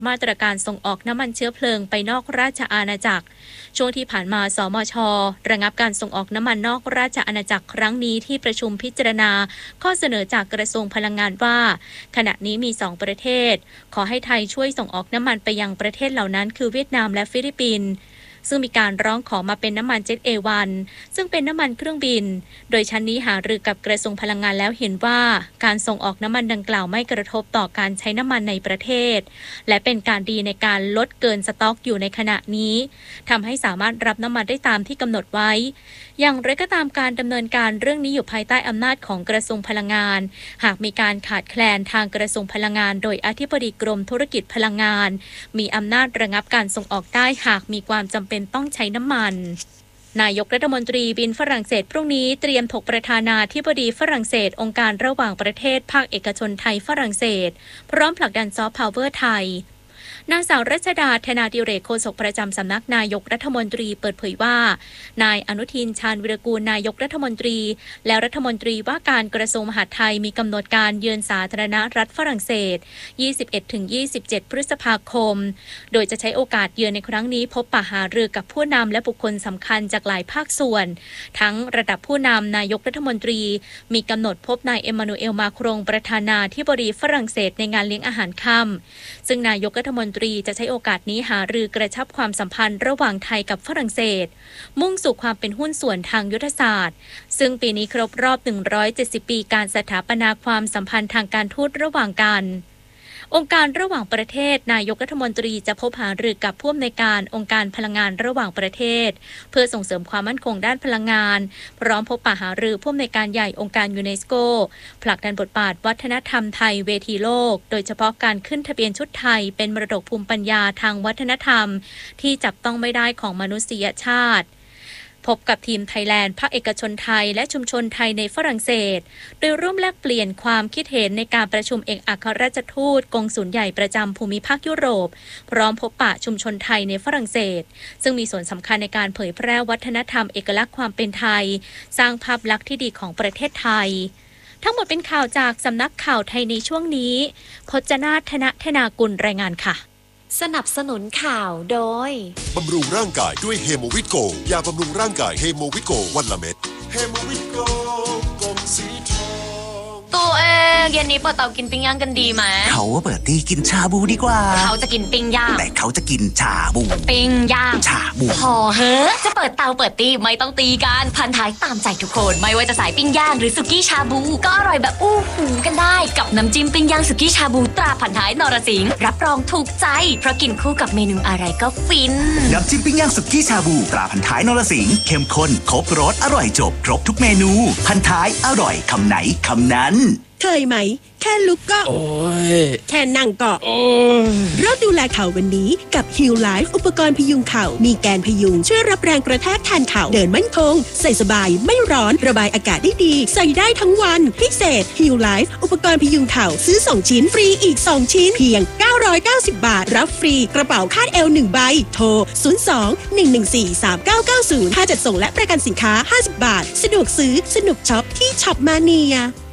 มาตรการส่งออกน้ำมันเชื้อเพลิงไปนอกราชอาณาจักรช่วงที่ผ่านมาสมช.ระงับการส่งออกน้ำมันนอกราชอาณาจักรครั้งนี้ที่ประชุมพิจารณาข้อเสนอจากกระทรวงพลังงานว่าขณะนี้มี2ประเทศขอให้ไทยช่วยส่งออกน้ำมันไปยังประเทศเหล่านั้นคือเวียดนามและฟิลิปปินส์ซึ่งมีการร้องขอมาเป็นน้ำมันเจ็ต A1 ซึ่งเป็นน้ำมันเครื่องบินโดยชั้นนี้หารือกับกระทรวงพลังงานแล้วเห็นว่าการส่งออกน้ำมันดังกล่าวไม่กระทบต่อการใช้น้ำมันในประเทศและเป็นการดีในการลดเกินสต็อกอยู่ในขณะนี้ทำให้สามารถรับน้ำมันได้ตามที่กำหนดไว้อย่างไรก็ตามการดำเนินการเรื่องนี้อยู่ภายใต้อำนาจของกระทรวงพลังงานหากมีการขาดแคลนทางกระทรวงพลังงานโดยอธิบดีกรมธุรกิจพลังงานมีอำนาจระงับการส่งออกได้หากมีความจำเป็นต้องใช้น้ำมันนายกรัฐมนตรีบินฝรั่งเศสพรุ่งนี้เตรียมถกประธานาธิบดีฝรั่งเศสองค์การระหว่างประเทศภาคเอกชนไทยฝรั่งเศสพร้อมผลักดันซอฟต์พาวเวอร์ไทยนางสาวรัชดาธนาดิเรกโฆษกประจำสำนักนายกรัฐมนตรีเปิดเผยว่านายอนุทินชาญวิรากูลนายกรัฐมนตรีและรัฐมนตรีว่าการกระทรวงมหาดไทยมีกำหนดการเยือนสาธารณรัฐฝรั่งเศส 21-27 พฤษภาคมโดยจะใช้โอกาสเยือนในครั้งนี้พบปะหารือกับผู้นำและบุคคลสำคัญจากหลายภาคส่วนทั้งระดับผู้นำนายกรัฐมนตรีมีกำหนดพบนายเอ็มมานูเอลมาครงประธานาธิบดีฝรั่งเศสในงานเลี้ยงอาหารค่ำซึ่งนายกรัฐมนตรีจะใช้โอกาสนี้หารือกระชับความสัมพันธ์ระหว่างไทยกับฝรั่งเศสมุ่งสู่ความเป็นหุ้นส่วนทางยุทธศาสตร์ซึ่งปีนี้ครบรอบ170ปีการสถาปนาความสัมพันธ์ทางการทูตระหว่างกันองค์การระหว่างประเทศนายกรัฐมนตรีจะพบหารือกับผู้อำนวยการองค์การพลังงานระหว่างประเทศเพื่อส่งเสริมความมั่นคงด้านพลังงานพร้อมพบปะหารือผู้อำนวยการใหญ่องค์การยูเนสโกผลักดันบทบาทวัฒนธรรมไทยเวทีโลกโดยเฉพาะการขึ้นทะเบียนชุดไทยเป็นมรดกภูมิปัญญาทางวัฒนธรรมที่จับต้องไม่ได้ของมนุษยชาติพบกับทีมไทยแลนด์ภาคเอกชนไทยและชุมชนไทยในฝรั่งเศสโดยร่วมแลกเปลี่ยนความคิดเห็นในการประชุมเอกอัครราชทูตกงสุลใหญ่ประจำภูมิภาคยุโรปพร้อมพบปะชุมชนไทยในฝรั่งเศสซึ่งมีส่วนสำคัญในการเผยแพร่วัฒนธรรมเอกลักษณ์ความเป็นไทยสร้างภาพลักษณ์ที่ดีของประเทศไทยทั้งหมดเป็นข่าวจากสำนักข่าวไทยในช่วงนี้พจนาถนธนากุลรายงานค่ะสนับสนุนข่าวโดยบำรุงร่างกายด้วยเฮโมวิตโกยาบำรุงร่างกายเฮโมวิตโกวันละเม็ดเฮโมวิตโกกลมสีทองตัวเองเย็นนี้เปิดเตากินปิ้งย่างกันดีไหมเขาเปิดที่กินชาบูดีกว่าเขาจะกินปิ้งย่างแต่เขาจะกินชาบูปิ้งย่างชาบูพอเฮ้อจะเปิดเตาเปิดตีไม่ต้องตีกันพันท้ายตามใจทุกคนไม่ว่าจะสายปิ้งย่างหรือสุกี้ชาบูก็อร่อยแบบอู้หูกันได้กับน้ำจิ้มปิ้งย่างสุกี้ชาบูตราพันท้ายนรสิงห์รับรองถูกใจเพราะกินคู่กับเมนูอะไรก็ฟินน้ำจิ้มปิ้งย่างสุกี้ชาบูตราพันท้ายนรสิงห์เข้มข้นครบรสอร่อยจบครบทุกเมนูพันท้ายอร่อยคำไหนคำนั้นเคยไหมแค่ลุกก็แค่นั่งก็เริ่มดูแลเข่าวันนี้กับ Heal Life อุปกรณ์พยุงเข่ามีแกนพยุงช่วยรับแรงกระแทกแทนเข่าเดินมั่นคงใส่สบายไม่ร้อนระบายอากาศได้ดีใส่ได้ทั้งวันพิเศษ Heal Life อุปกรณ์พยุงเข่าซื้อ2ชิ้นฟรีอีก2ชิ้นเพียง990 บาทรับฟรีกระเป๋าคาดเอว1ใบโทร02-114-3990ค่าจัดส่งและประกันสินค้า50 บาทสะดวกซื้อสนุกช็อปที่ช็อปมาเนีย